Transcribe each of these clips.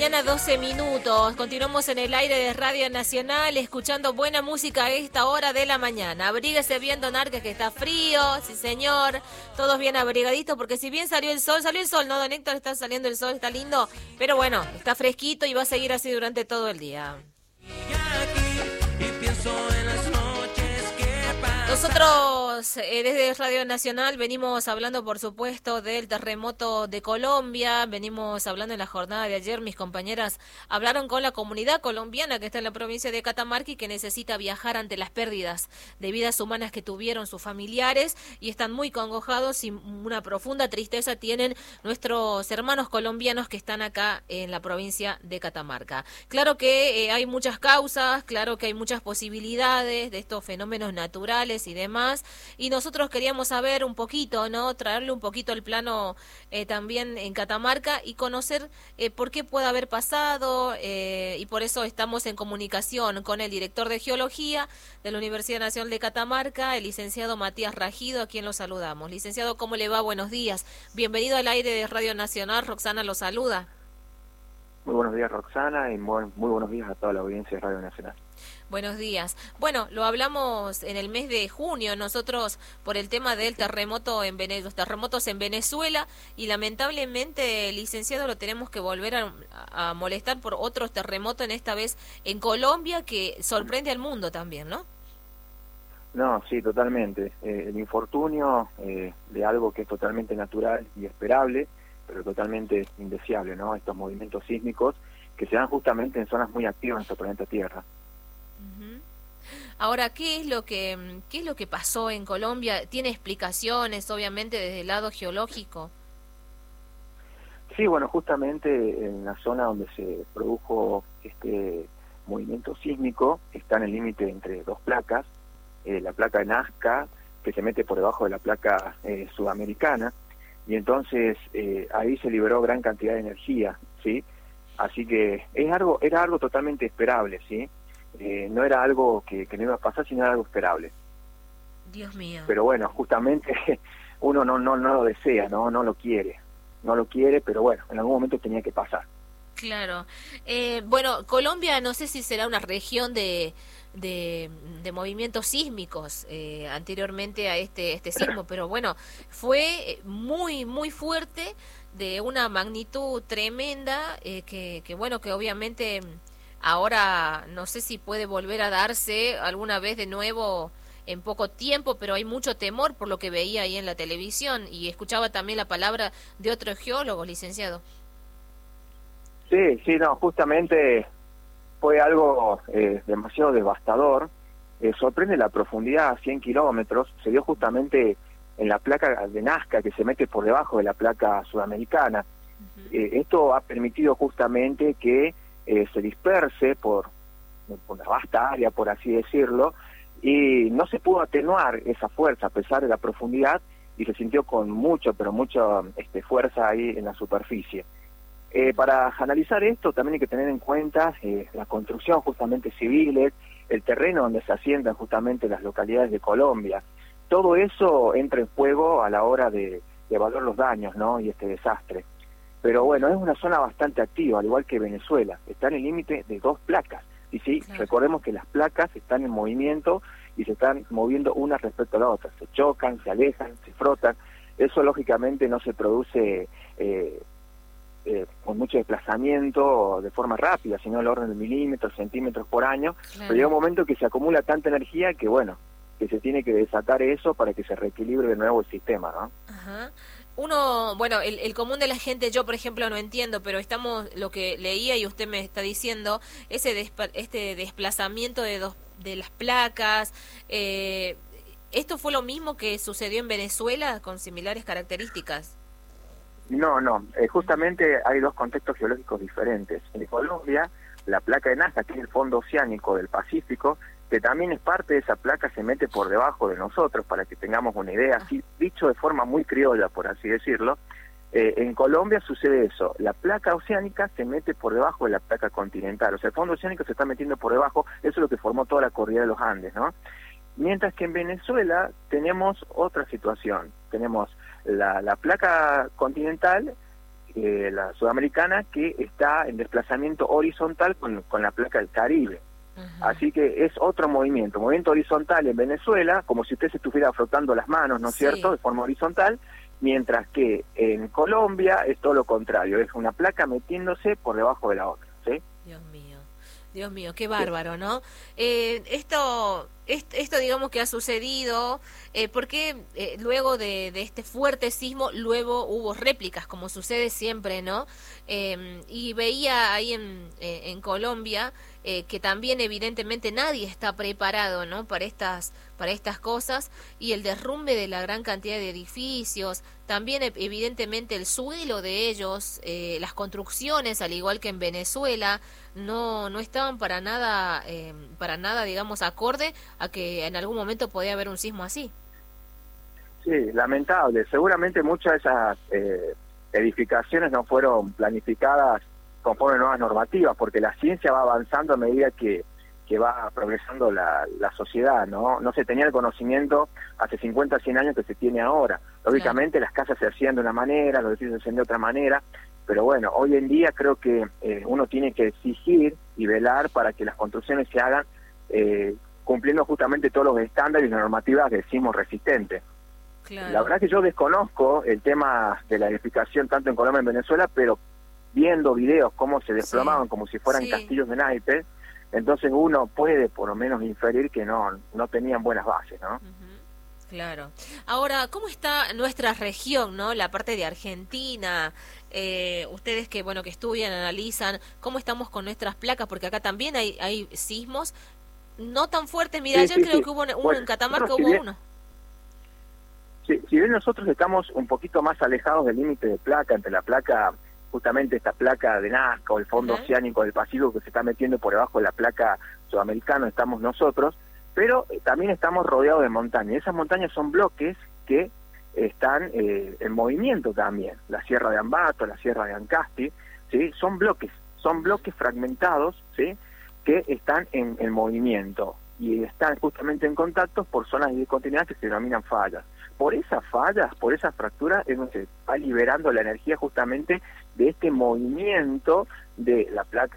Mañana 12 minutos, continuamos en el aire de Radio Nacional escuchando buena música a esta hora de la mañana. Abríguese bien, don Arques, que está frío, sí señor, todos bien abrigaditos, porque si bien salió el sol, ¿no, don Héctor? Está saliendo el sol, está lindo, pero bueno, está fresquito y va a seguir así durante todo el día. Nosotros desde Radio Nacional venimos hablando, por supuesto, del terremoto de Colombia, venimos hablando en la jornada de ayer, mis compañeras hablaron con la comunidad colombiana que está en la provincia de Catamarca y que necesita viajar ante las pérdidas de vidas humanas que tuvieron sus familiares y están muy congojados y una profunda tristeza tienen nuestros hermanos colombianos que están acá en la provincia de Catamarca. Claro que hay muchas causas, claro que hay muchas posibilidades de estos fenómenos naturales y demás, y nosotros queríamos saber un poquito, ¿no? Traerle un poquito el plano también en Catamarca y conocer por qué puede haber pasado, y por eso estamos en comunicación con el director de Geología de la Universidad Nacional de Catamarca, el licenciado Matías Rajido, a quien lo saludamos. Licenciado, ¿cómo le va? Buenos días. Bienvenido al aire de Radio Nacional. Roxana lo saluda. Muy buenos días, Roxana, y muy buenos días a toda la audiencia de Radio Nacional. Buenos días. Bueno, lo hablamos en el mes de junio nosotros por el tema del terremoto los terremotos en Venezuela y lamentablemente, licenciado, lo tenemos que volver a molestar por otros terremotos, en esta vez en Colombia, que sorprende al mundo también, ¿no? No, sí, totalmente. El infortunio de algo que es totalmente natural y esperable, pero totalmente indeseable, ¿no? Estos movimientos sísmicos que se dan justamente en zonas muy activas en nuestro planeta Tierra. Ahora, ¿qué es lo que pasó en Colombia? ¿Tiene explicaciones, obviamente, desde el lado geológico? Sí, bueno, justamente en la zona donde se produjo este movimiento sísmico está en el límite entre dos placas, la placa de Nazca, que se mete por debajo de la placa sudamericana, y entonces ahí se liberó gran cantidad de energía, ¿sí? Así que era algo totalmente esperable, ¿sí? No era algo que no iba a pasar, sino era algo esperable. Dios mío. Pero bueno, justamente uno no lo desea, no lo quiere, pero bueno, en algún momento tenía que pasar. Claro. Bueno, Colombia no sé si será una región de movimientos sísmicos anteriormente a este sismo, pero bueno, fue muy, muy fuerte, de una magnitud tremenda, que bueno, que obviamente ahora no sé si puede volver a darse alguna vez de nuevo en poco tiempo, pero hay mucho temor por lo que veía ahí en la televisión y escuchaba también la palabra de otros geólogos, licenciado. Sí, no, justamente fue algo demasiado devastador. Sorprende la profundidad a 100 kilómetros, se dio justamente en la placa de Nazca, que se mete por debajo de la placa sudamericana. Esto ha permitido justamente que se disperse por una vasta área, por así decirlo, y no se pudo atenuar esa fuerza a pesar de la profundidad, y se sintió con mucha fuerza ahí en la superficie. Para analizar esto también hay que tener en cuenta la construcción justamente civiles, el terreno donde se asientan justamente las localidades de Colombia. Todo eso entra en juego a la hora de evaluar los daños, ¿no? Y este desastre. Pero bueno, es una zona bastante activa, al igual que Venezuela. Está en el límite de dos placas. Y sí, claro, recordemos que las placas están en movimiento y se están moviendo una respecto a la otra. Se chocan, se alejan, se frotan. Eso lógicamente no se produce con mucho desplazamiento de forma rápida, sino el orden de milímetros, centímetros por año. Claro. Pero llega un momento que se acumula tanta energía que bueno, que se tiene que desatar eso para que se reequilibre de nuevo el sistema, ¿no? Ajá. Uno, bueno, el común de la gente, yo por ejemplo no entiendo, pero lo que leía y usted me está diciendo, este desplazamiento de las placas, ¿esto fue lo mismo que sucedió en Venezuela con similares características? No, justamente hay dos contextos geológicos diferentes. En Colombia, la placa de Nazca, que es el fondo oceánico del Pacífico, que también es parte de esa placa, se mete por debajo de nosotros, para que tengamos una idea, así dicho de forma muy criolla, por así decirlo. En Colombia sucede eso, la placa oceánica se mete por debajo de la placa continental, o sea, el fondo oceánico se está metiendo por debajo, eso es lo que formó toda la cordillera de los Andes, ¿no? Mientras que en Venezuela tenemos otra situación, tenemos la placa continental la sudamericana, que está en desplazamiento horizontal con la placa del Caribe. Así que es otro movimiento horizontal en Venezuela, como si usted se estuviera frotando las manos, ¿no es cierto?, de forma horizontal, mientras que en Colombia es todo lo contrario, es una placa metiéndose por debajo de la otra, ¿sí? Dios mío, qué bárbaro, ¿no? Esto digamos que ha sucedido porque luego de este fuerte sismo, luego hubo réplicas, como sucede siempre, ¿no? Y veía ahí en Colombia que también evidentemente nadie está preparado, ¿no?, para estas cosas, y el derrumbe de la gran cantidad de edificios, también evidentemente el suelo de ellos, las construcciones, al igual que en Venezuela, no estaban para nada, digamos, acorde a que en algún momento podía haber un sismo así. Sí, lamentable. Seguramente muchas de esas edificaciones no fueron planificadas conforme a nuevas normativas, porque la ciencia va avanzando a medida que va progresando la sociedad, ¿no? No se tenía el conocimiento hace 50, 100 años que se tiene ahora. Lógicamente las casas se hacían de una manera, los edificios se hacían de otra manera, pero bueno, hoy en día creo que uno tiene que exigir y velar para que las construcciones se hagan cumpliendo justamente todos los estándares y normativas del sismo resistente. Claro. La verdad que yo desconozco el tema de la edificación tanto en Colombia como en Venezuela, pero viendo videos cómo se desplomaban como si fueran castillos de naipes, entonces uno puede por lo menos inferir que no tenían buenas bases, ¿no? Claro. Ahora, ¿cómo está nuestra región, no? La parte de Argentina, ustedes que, bueno, que estudian, analizan, ¿cómo estamos con nuestras placas? Porque acá también hay sismos, no tan fuertes. Mira, ayer creo que hubo uno en Catamarca, hubo uno. Si bien nosotros estamos un poquito más alejados del límite de placa, entre la placa, justamente esta placa de Nazca o el fondo oceánico del Pacífico que se está metiendo por debajo de la placa sudamericana, estamos nosotros, pero también estamos rodeados de montañas. Esas montañas son bloques que están en movimiento también. La Sierra de Ambato, la Sierra de Ancasti, ¿sí? Son bloques fragmentados, ¿sí?, que están en movimiento y están justamente en contacto por zonas de continuidad que se denominan fallas. Por esas fallas, por esas fracturas, es donde se va liberando la energía justamente de este movimiento de la placa.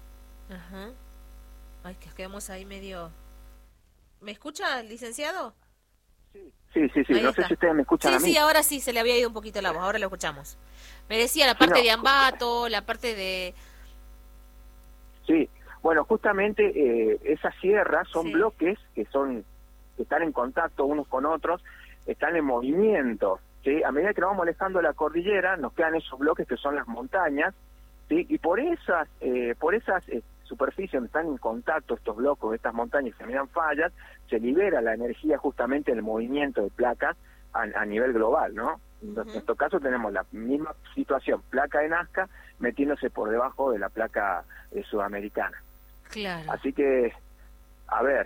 Ay, que quedamos ahí medio... ¿Me escucha, licenciado? Sí, no sé si ustedes me escuchan a mí. Sí, ahora sí, se le había ido un poquito la voz, ahora lo escuchamos. Me decía la parte de Ambato, la parte de... Sí, bueno, justamente esas sierras son bloques que están en contacto unos con otros, están en movimiento, ¿sí? A medida que nos vamos alejando de la cordillera, nos quedan esos bloques que son las montañas, ¿sí? Y por esas superficies donde están en contacto estos bloques, estas montañas que se miran fallas, se libera la energía justamente del movimiento de placas a nivel global, ¿no? En nuestro caso tenemos la misma situación, placa de Nazca metiéndose por debajo de la placa sudamericana. Claro. Así que, a ver,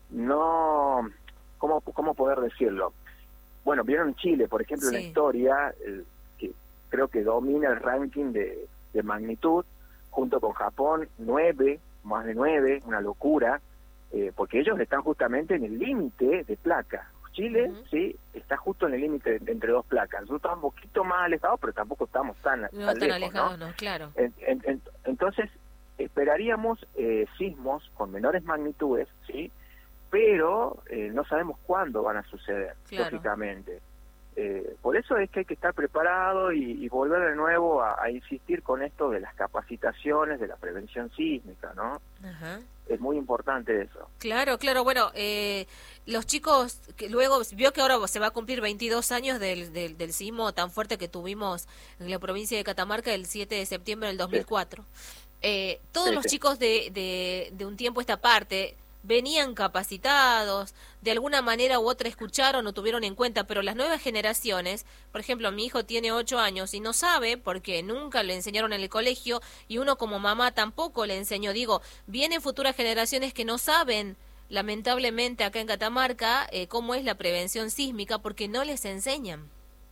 ¿cómo poder decirlo? Bueno, vieron Chile, por ejemplo, en la historia, que creo que domina el ranking de magnitud, junto con Japón, más de 9, una locura, porque ellos están justamente en el límite de placa. Chile, sí, está justo en el límite entre dos placas. Nosotros estamos un poquito más alejados, pero tampoco estamos tan lejos, alejados, ¿no? Claro. Entonces, esperaríamos sismos con menores magnitudes, ¿sí?, pero no sabemos cuándo van a suceder, lógicamente. Por eso es que hay que estar preparado y volver de nuevo a insistir con esto de las capacitaciones, de la prevención sísmica, ¿no? Es muy importante eso. Claro, bueno, los chicos, que luego vio que ahora se va a cumplir 22 años del sismo tan fuerte que tuvimos en la provincia de Catamarca el 7 de septiembre del 2004. Todos los chicos de un tiempo a esta parte venían capacitados, de alguna manera u otra escucharon o tuvieron en cuenta, pero las nuevas generaciones, por ejemplo, mi hijo tiene 8 años y no sabe porque nunca le enseñaron en el colegio y uno como mamá tampoco le enseñó. Digo, vienen futuras generaciones que no saben, lamentablemente acá en Catamarca, cómo es la prevención sísmica porque no les enseñan.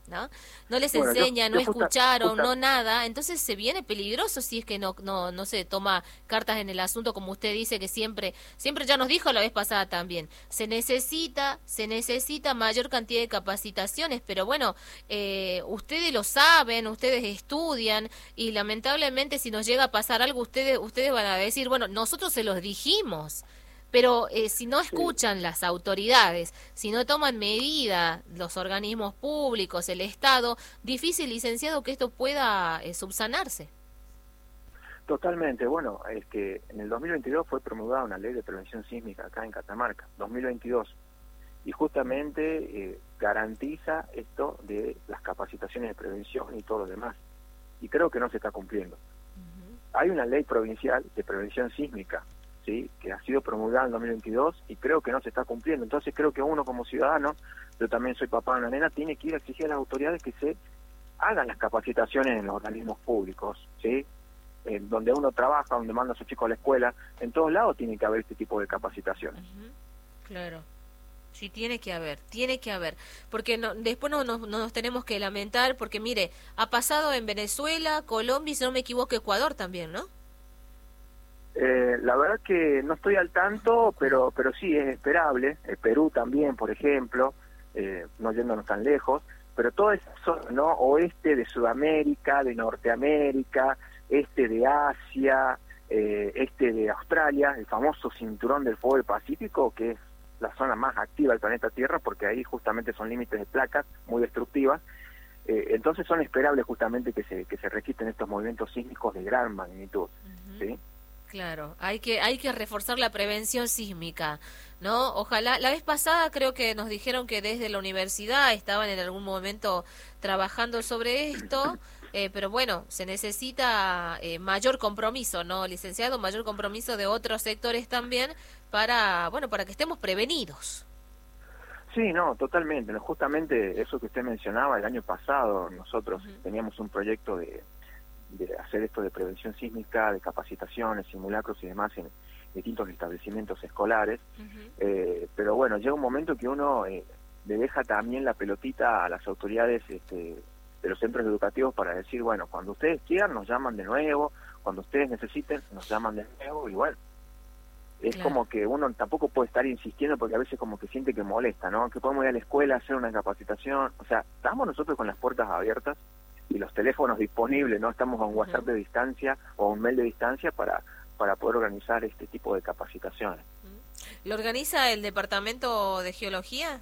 ¿no? No les Bueno, enseña, no escucharon, justa, no nada, entonces se viene peligroso si es que no se toma cartas en el asunto, como usted dice que siempre ya nos dijo la vez pasada también, se necesita mayor cantidad de capacitaciones, pero bueno, ustedes lo saben, ustedes estudian, y lamentablemente si nos llega a pasar algo, ustedes van a decir, bueno, nosotros se los dijimos. Pero si no sí, escuchan las autoridades, si no toman medida los organismos públicos, el Estado, difícil, licenciado, que esto pueda subsanarse. totalmente. Bueno, es que en el 2022 fue promulgada una ley de prevención sísmica acá en Catamarca, 2022, y justamente garantiza esto de las capacitaciones de prevención y todo lo demás. Y creo que no se está cumpliendo. Hay una ley provincial de prevención sísmica, ¿sí?, que ha sido promulgada en 2022 y creo que no se está cumpliendo. Entonces creo que uno como ciudadano, yo también soy papá de una nena, tiene que ir a exigir a las autoridades que se hagan las capacitaciones en los organismos públicos, ¿sí?, donde uno trabaja, donde manda a su chico a la escuela, en todos lados tiene que haber este tipo de capacitaciones. Claro. Sí, tiene que haber, porque después no nos tenemos que lamentar, porque mire, ha pasado en Venezuela, Colombia y si no me equivoco Ecuador también, ¿no? La verdad que no estoy al tanto, pero sí es esperable. Perú también, por ejemplo, no yéndonos tan lejos, pero todo eso, ¿no? Oeste de Sudamérica, de Norteamérica, este de Asia, este de Australia, el famoso cinturón del fuego del Pacífico, que es la zona más activa del planeta Tierra, porque ahí justamente son límites de placas muy destructivas. Entonces son esperables justamente que se registren estos movimientos sísmicos de gran magnitud, ¿sí? Claro, hay que reforzar la prevención sísmica, ¿no? Ojalá, la vez pasada creo que nos dijeron que desde la universidad estaban en algún momento trabajando sobre esto, pero bueno, se necesita mayor compromiso, ¿no, licenciado? Mayor compromiso de otros sectores también para que estemos prevenidos. Sí, no, totalmente. No, justamente eso que usted mencionaba, el año pasado nosotros teníamos un proyecto de hacer esto de prevención sísmica, de capacitaciones, simulacros y demás en distintos establecimientos escolares, pero bueno, llega un momento que uno le deja también la pelotita a las autoridades de los centros educativos para decir, bueno, cuando ustedes quieran nos llaman de nuevo, cuando ustedes necesiten nos llaman de nuevo, y bueno, es como que uno tampoco puede estar insistiendo porque a veces como que siente que molesta, ¿no? Que podemos ir a la escuela a hacer una capacitación, o sea, estamos nosotros con las puertas abiertas y los teléfonos disponibles, ¿no? Estamos a un WhatsApp de distancia o a un mail de distancia para poder organizar este tipo de capacitaciones. ¿Lo organiza el Departamento de Geología?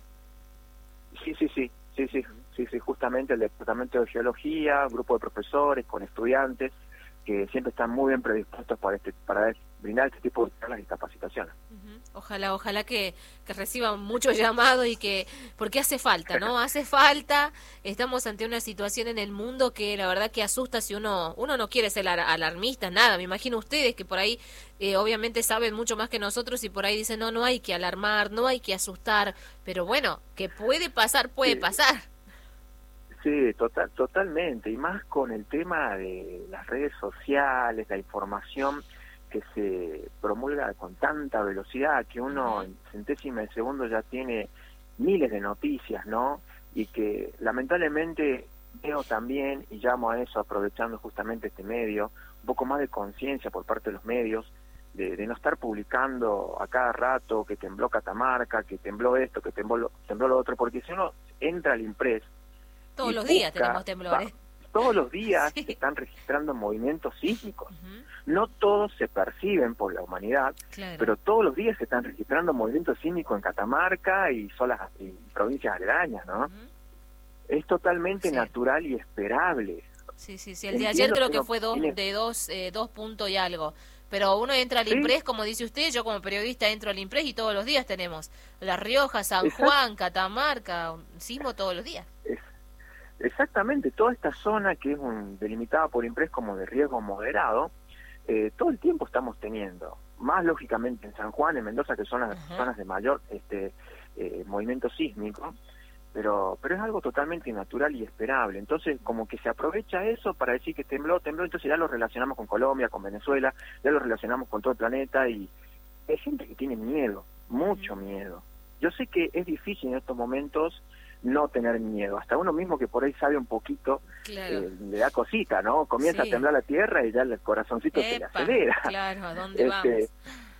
Sí, justamente el Departamento de Geología, grupo de profesores con estudiantes que siempre están muy bien predispuestos para brindar este tipo de charlas y capacitaciones. Ojalá que reciban muchos llamados porque hace falta, ¿no? Hace falta, estamos ante una situación en el mundo que la verdad que asusta si uno no quiere ser alarmista, nada, me imagino ustedes que por ahí obviamente saben mucho más que nosotros y por ahí dicen, no hay que alarmar, no hay que asustar, pero bueno, que puede pasar, pasar. Sí, totalmente, y más con el tema de las redes sociales, la información que se promulga con tanta velocidad que uno en centésima de segundo ya tiene miles de noticias, ¿no? Y que lamentablemente veo también, y llamo a eso aprovechando justamente este medio, un poco más de conciencia por parte de los medios, de no estar publicando a cada rato que tembló Catamarca, que tembló esto, que tembló lo otro, porque si uno entra al Impress, todos los días tenemos temblores. Todos los días se están registrando movimientos sísmicos. No todos se perciben por la humanidad, pero todos los días se están registrando movimientos sísmicos en Catamarca y y provincias aledañas, ¿no? Es totalmente natural y esperable. Sí. El de ayer creo que fue 2 puntos y algo. Pero uno entra al Impress, como dice usted, yo como periodista entro al Impress y todos los días tenemos La Rioja, San Juan, Catamarca, sismo todos los días. Exactamente, toda esta zona que es delimitada por Impress como de riesgo moderado, todo el tiempo estamos teniendo, más lógicamente en San Juan, en Mendoza, que son las zonas de mayor movimiento sísmico, pero es algo totalmente natural y esperable. Entonces, como que se aprovecha eso para decir que tembló, entonces ya lo relacionamos con Colombia, con Venezuela, ya lo relacionamos con todo el planeta, y hay gente que tiene miedo, mucho miedo. Yo sé que es difícil en estos momentos no tener miedo. Hasta uno mismo que por ahí sabe un poquito, claro. Le da cosita, ¿no? Comienza Sí. a temblar la tierra y ya el corazoncito se le Epa, acelera. claro, ¿a dónde vamos?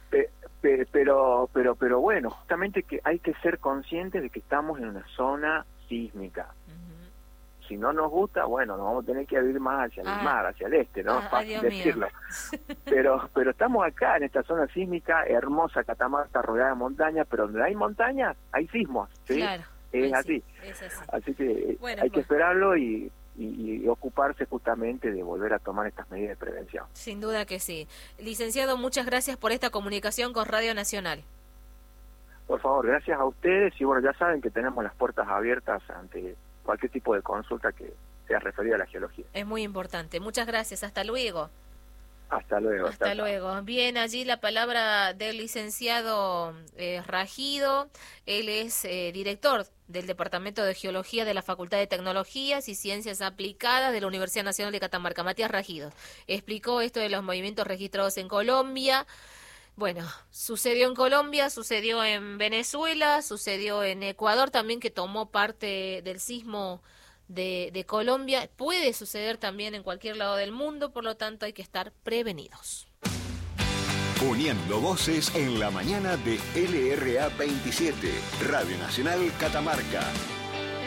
Pero bueno, justamente que hay que ser conscientes de que estamos en una zona sísmica. Ujú. Si no nos gusta, bueno, nos vamos a tener que ir más hacia el mar, hacia el este, ¿no? Fácil Dios decirlo. mío. Pero estamos acá en esta zona sísmica, hermosa Catamarca, rodeada de montañas, pero donde hay montañas, hay sismos, ¿sí? Claro. Es así. Es así. Así que Bueno, hay que esperarlo y ocuparse justamente de volver a tomar estas medidas de prevención. Sin duda que sí. Licenciado, muchas gracias por esta comunicación con Radio Nacional. Por favor, gracias a ustedes y bueno, ya saben que tenemos las puertas abiertas ante cualquier tipo de consulta que sea referida a la geología. Es muy importante. Muchas gracias. Hasta luego. Hasta luego. Hasta luego. Bien, allí la palabra del licenciado Rajido. Él es director del Departamento de Geología de la Facultad de Tecnologías y Ciencias Aplicadas de la Universidad Nacional de Catamarca. Matías Rajido explicó esto de los movimientos registrados en Colombia. Bueno, sucedió en Colombia, sucedió en Venezuela, sucedió en Ecuador también, que tomó parte del sismo de Colombia. Puede suceder también en cualquier lado del mundo, por lo tanto hay que estar prevenidos. Uniendo voces en la mañana de LRA 27, Radio Nacional Catamarca.